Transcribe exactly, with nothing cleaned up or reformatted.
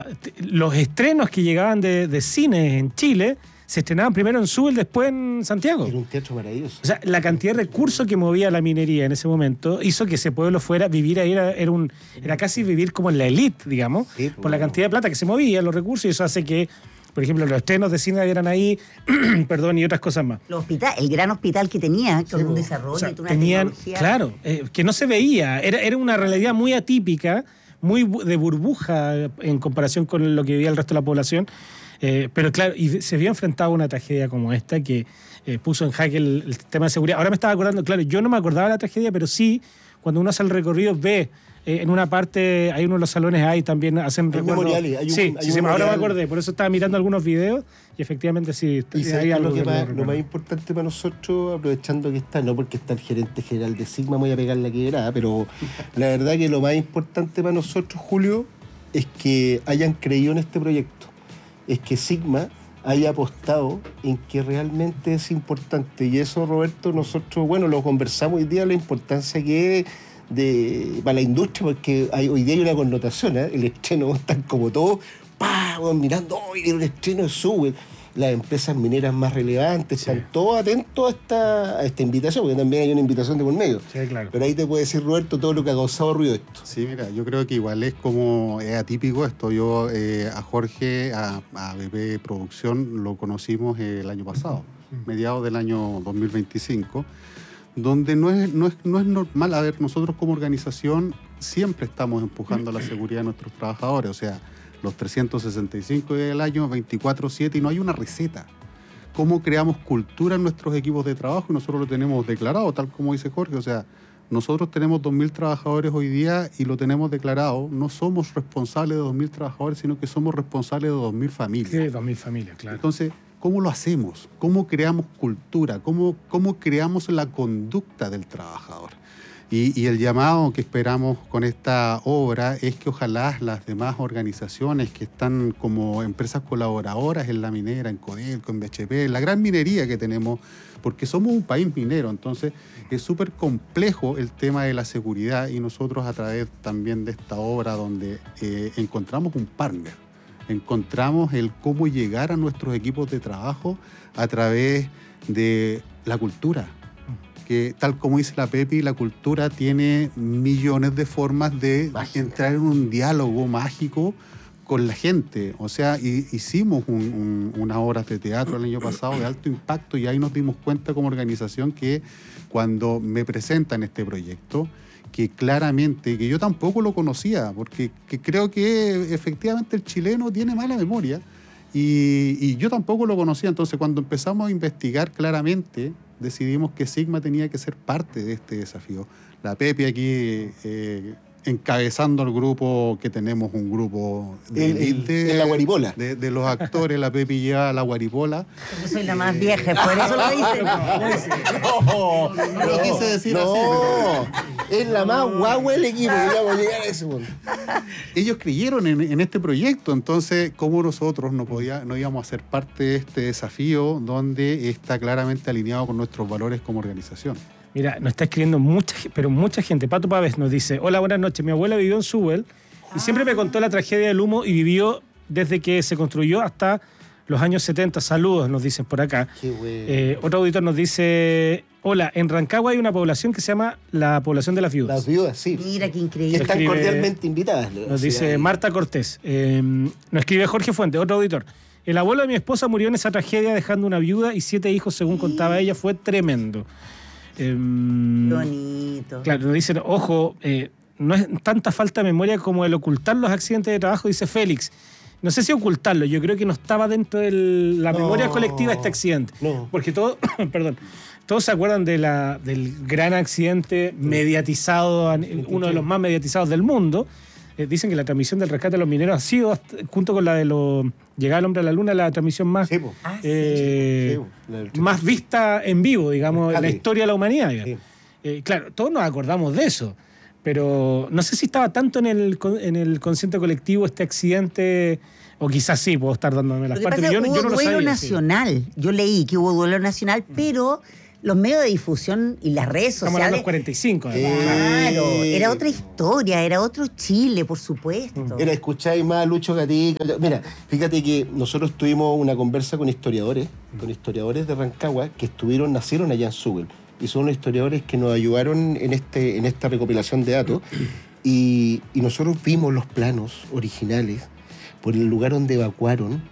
t- los estrenos que llegaban de, de cine en Chile se estrenaban primero en Subel, después en Santiago. Era un teatro maravilloso. O sea, la cantidad de recursos que movía la minería en ese momento hizo que ese pueblo fuera, vivir ahí, era, era, un, era casi vivir como en la élite, digamos, Sí, por la bueno. cantidad de plata que se movía, los recursos, y eso hace que, por ejemplo, los estrenos de cine eran ahí, perdón, y otras cosas más. Los hospital, el gran hospital que tenía, con Sí, un po. desarrollo O sea, y una tenían, tecnología. claro, eh, que no se veía, era, era una realidad muy atípica, muy bu- de burbuja en comparación con lo que vivía el resto de la población, eh, pero claro, y se vio enfrentado a una tragedia como esta que eh, puso en jaque el, el tema de seguridad. Ahora me estaba acordando, claro, yo no me acordaba de la tragedia, pero sí, cuando uno hace el recorrido ve eh, en una parte, hay uno de los salones ahí también hacen Hay recuerdo. memoriales, hay un- sí, hay sí, un sí, ahora me memorial. acordé, por eso estaba mirando algunos videos y efectivamente sí, Y hay sabes que algo lo, que que lo más, lo recuerdo. más importante para nosotros, aprovechando que está, no porque está el gerente general de Sigma, me voy a pegar la quebrada, pero la verdad que lo más importante para nosotros, Julio, es que hayan creído en este proyecto. Es que Sigma haya apostado en que realmente es importante. Y eso, Roberto, nosotros, bueno, lo conversamos hoy día, la importancia que es de, para la industria, porque hay, hoy día hay una connotación, ¿eh? El estreno, están como todos, ¡pah! Bueno, mirando, ¡hoy viene un estreno de Subway! Las empresas mineras más relevantes, Sí. están todos atentos a esta, a esta invitación, porque también hay una invitación de por medio. Sí, claro. Pero ahí te puede decir, Roberto, todo lo que ha causado ruido esto. Sí, mira, yo creo que igual es como es atípico esto. Yo eh, a Jorge, a, a B P Producción, lo conocimos eh, el año pasado, mediados del año dos mil veinticinco, donde no es, no, es, no es normal. A ver, nosotros como organización siempre estamos empujando la seguridad de nuestros trabajadores, o sea, los trescientos sesenta y cinco días del año, veinticuatro siete, y no hay una receta. ¿Cómo creamos cultura en nuestros equipos de trabajo? Y nosotros lo tenemos declarado, tal como dice Jorge, o sea, nosotros tenemos dos mil trabajadores hoy día y lo tenemos declarado. No somos responsables de dos mil trabajadores, sino que somos responsables de dos mil familias. Sí, dos mil familias, claro. Entonces, ¿cómo lo hacemos? ¿Cómo creamos cultura? ¿Cómo, cómo creamos la conducta del trabajador? Y, y el llamado que esperamos con esta obra es que ojalá las demás organizaciones que están como empresas colaboradoras en la minera, en Codelco, en B H P, en la gran minería que tenemos, porque somos un país minero, entonces es súper complejo el tema de la seguridad, y nosotros a través también de esta obra donde eh, encontramos un partner, encontramos el cómo llegar a nuestros equipos de trabajo a través de la cultura. Que tal como dice la Pepi, la cultura tiene millones de formas de Mágica. entrar en un diálogo mágico con la gente. O sea, y, hicimos un, un, unas obras de teatro el año pasado de alto impacto, y ahí nos dimos cuenta como organización que cuando me presentan este proyecto, que claramente, que yo tampoco lo conocía, porque que creo que efectivamente el chileno tiene mala memoria, y, y yo tampoco lo conocía. Entonces, cuando empezamos a investigar claramente, decidimos que Sigma tenía que ser parte de este desafío. La Pepi aquí eh, encabezando el grupo, que tenemos un grupo de En- en- élite en la guaripola. de, de los actores. La Pepi lleva la guaripola. Yo soy la más vieja, por eso lo dicen. No, No lo quise decir no, así, es la más guagua del equipo, que vamos a llegar a ese punto. Ellos creyeron en, en este proyecto, entonces, ¿cómo nosotros no, podía, no íbamos a ser parte de este desafío donde está claramente alineado con nuestros valores como organización? Mira, nos está escribiendo mucha, ge- pero mucha gente. Pato Pávez nos dice: hola, buenas noches. Mi abuela vivió en Subel y siempre me contó la tragedia del humo, y vivió desde que se construyó hasta los años setenta. Saludos, nos dicen por acá. Qué bueno. Eh, otro auditor nos dice: hola, en Rancagua hay una población que se llama la población de las viudas. Las viudas, sí. Mira qué Que increíble. están Escribe- cordialmente invitadas. Nos Sí, dice ahí. Marta Cortés. Eh, nos escribe Jorge Fuente, otro auditor. El abuelo de mi esposa murió en esa tragedia dejando una viuda y siete hijos, según contaba ella. Fue tremendo. Eh, Qué bonito. Claro, nos dicen, ojo, eh, no es tanta falta de memoria como el ocultar los accidentes de trabajo, dice Félix. No sé si ocultarlo, yo creo que no estaba dentro de la No, memoria colectiva este accidente. no. Porque todo, perdón, todos se acuerdan de la, del gran accidente mediatizado, uno de los más mediatizados del mundo. Eh, dicen que la transmisión del rescate de los mineros ha sido, hasta- junto con la de los llegar al hombre a la luna, la transmisión más, Sí, po. Ah, sí. eh, Sí, po. La del- más vista en vivo, digamos, en la Sí. historia de la humanidad. digamos. Sí. Eh, claro, todos nos acordamos de eso, pero no sé si estaba tanto en el, con- en el consciente colectivo este accidente, o quizás sí, puedo estar dándome las Lo que partes, pasa pero es yo, que yo hubo no lo duelo sabía. sí. nacional. Yo leí que hubo duelo nacional, pero los medios de difusión y las redes Estamos hablando de sociales. los cuarenta y cinco. Eh, además. Claro, era otra historia, era otro Chile, por supuesto. Era escucháis más a Lucho Gatica. Mira, fíjate que nosotros tuvimos una conversa con historiadores, con historiadores de Rancagua que estuvieron, nacieron allá en Sewell. Y son los historiadores que nos ayudaron en este, en esta recopilación de datos. Y, y nosotros vimos los planos originales por el lugar donde evacuaron